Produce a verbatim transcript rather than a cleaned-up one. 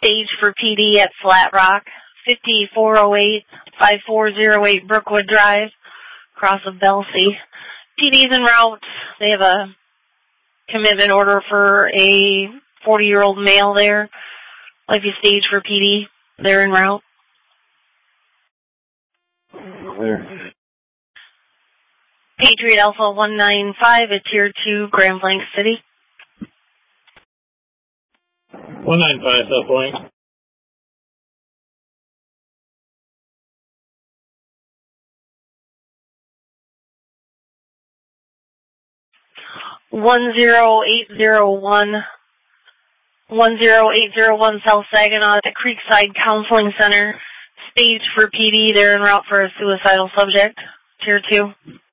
stage for P D at Flat Rock, fifty-four oh eight, fifty-four oh eight Brookwood Drive, across of Belsey. P D's en route. They have a commitment order for a forty-year-old male there. Like you stage for P D. They're en route. There. Patriot Alpha one nine five at Tier two, Grand Blanc City. one nine five, South Blank. one zero eight zero one, one zero eight zero one South Saginaw at the Creekside Counseling Center. Stage for P D. They're en route for a suicidal subject. Tier two.